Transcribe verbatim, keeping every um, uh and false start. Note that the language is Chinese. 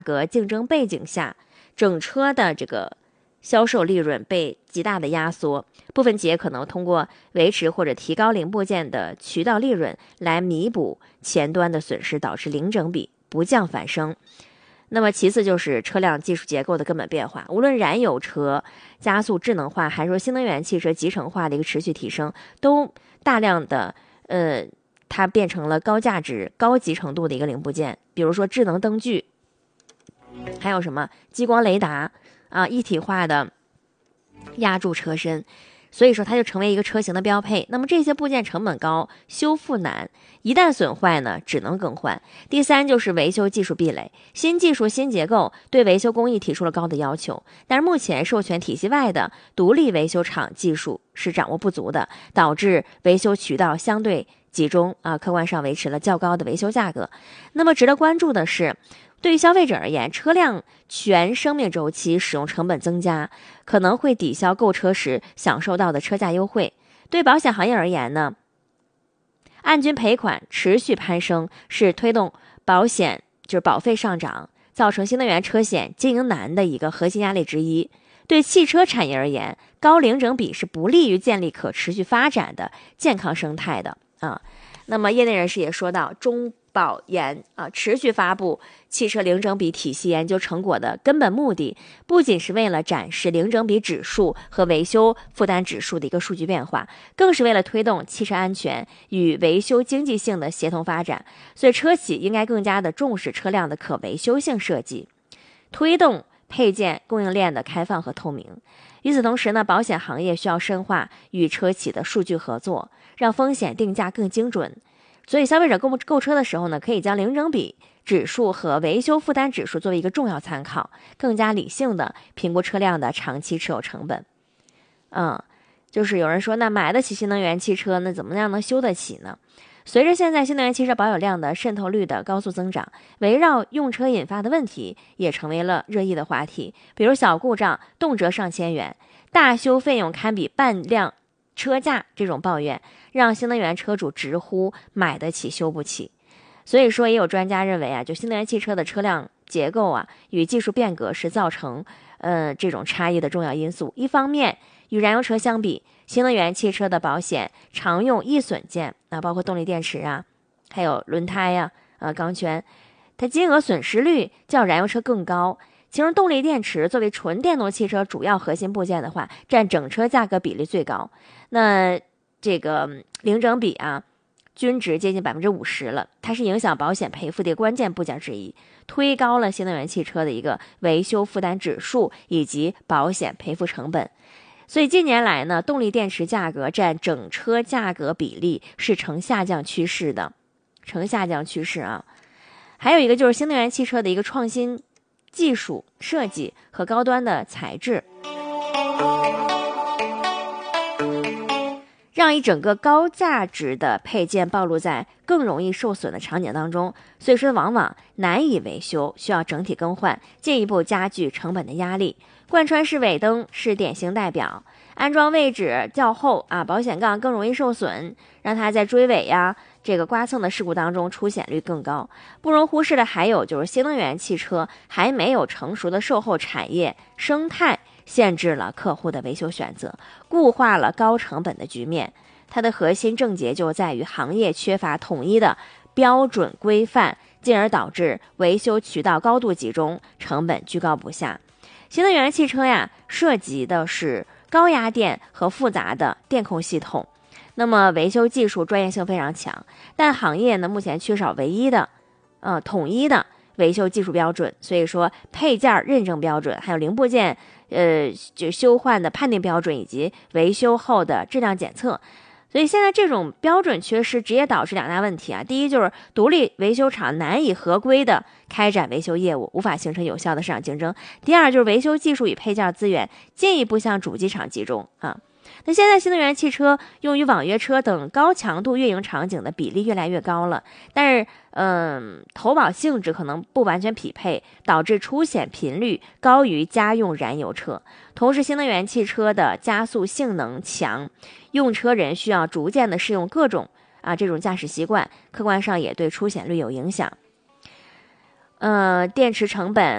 格竞争背景下，整车的这个销售利润被极大的压缩，部分企业可能通过维持或者提高零部件的渠道利润来弥补前端的损失，导致零整比不降反升。那么其次就是车辆技术结构的根本变化，无论燃油车加速智能化，还是说新能源汽车集成化的一个持续提升，都大量的呃，它变成了高价值、高集成度的一个零部件，比如说智能灯具，还有什么激光雷达啊，一体化的压铸车身。所以说它就成为一个车型的标配。那么这些部件成本高，修复难，一旦损坏呢，只能更换。第三就是维修技术壁垒，新技术新结构对维修工艺提出了高的要求，但是目前授权体系外的独立维修厂技术是掌握不足的，导致维修渠道相对集中啊，客观上维持了较高的维修价格。那么值得关注的是，对于消费者而言，车辆全生命周期使用成本增加，可能会抵消购车时享受到的车价优惠。对保险行业而言呢，按均赔款持续攀升是推动保险就是保费上涨，造成新能源车险经营难的一个核心压力之一。对汽车产业而言，高零整比是不利于建立可持续发展的健康生态的啊。那么业内人士也说到，中保研啊持续发布汽车零整比体系研究成果的根本目的，不仅是为了展示零整比指数和维修负担指数的一个数据变化，更是为了推动汽车安全与维修经济性的协同发展。所以车企应该更加的重视车辆的可维修性设计，推动配件供应链的开放和透明。与此同时呢，保险行业需要深化与车企的数据合作，让风险定价更精准。所以消费者购购车的时候呢，可以将零整比指数和维修负担指数作为一个重要参考，更加理性的评估车辆的长期持有成本。嗯，就是有人说，那买得起新能源汽车，那怎么样能修得起呢？随着现在新能源汽车保有量的渗透率的高速增长，围绕用车引发的问题也成为了热议的话题，比如小故障动辄上千元，大修费用堪比半辆车价，这种抱怨让新能源车主直呼买得起修不起。所以说也有专家认为啊，就新能源汽车的车辆结构啊与技术变革是造成呃这种差异的重要因素。一方面，与燃油车相比，新能源汽车的保险常用易损件啊，包括动力电池啊，还有轮胎呀、啊、呃钢圈，它金额损失率较燃油车更高。其中动力电池作为纯电动汽车主要核心部件的话，占整车价格比例最高。那这个零整比啊，均值接近百分之五十了，它是影响保险赔付的关键部件之一，推高了新能源汽车的一个维修负担指数以及保险赔付成本。所以近年来呢，动力电池价格占整车价格比例是呈下降趋势的，呈下降趋势啊。还有一个就是新能源汽车的一个创新技术设计和高端的材质，让一整个高价值的配件暴露在更容易受损的场景当中，所以说往往难以维修，需要整体更换，进一步加剧成本的压力。贯穿式尾灯是典型代表，安装位置较后啊，保险杠更容易受损，让它在追尾呀、这个刮蹭的事故当中出险率更高。不容忽视的还有就是新能源汽车还没有成熟的售后产业生态，限制了客户的维修选择，固化了高成本的局面。它的核心症结就在于行业缺乏统一的标准规范，进而导致维修渠道高度集中，成本居高不下。新能源汽车呀，涉及的是高压电和复杂的电控系统，那么维修技术专业性非常强，但行业呢目前缺少唯一的呃统一的维修技术标准，所以说配件认证标准，还有零部件呃就修换的判定标准，以及维修后的质量检测。所以现在这种标准缺失，直接导致两大问题啊。第一就是独立维修厂难以合规的开展维修业务，无法形成有效的市场竞争。第二就是维修技术与配件资源进一步向主机厂集中啊。那现在新能源汽车用于网约车等高强度运营场景的比例越来越高了，但是嗯，投保性质可能不完全匹配，导致出险频率高于家用燃油车。同时新能源汽车的加速性能强，用车人需要逐渐的适应各种啊这种驾驶习惯，客观上也对出险率有影响。 呃，电池成本